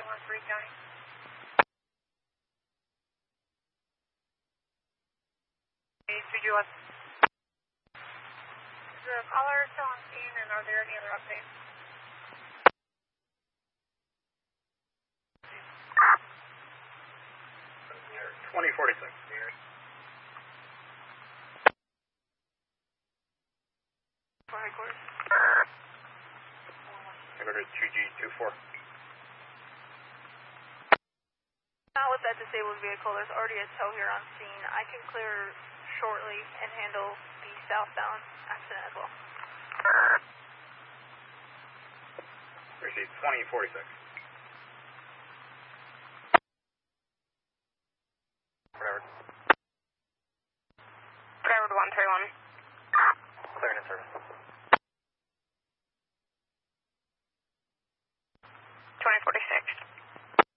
313 County. Is the caller still on scene, and are there any other updates? 2046. For headquarters. Headquarters 2G24. Not with that disabled vehicle, there's already a tow here on scene. I can clear shortly and handle the southbound accident as well. Receive 2046.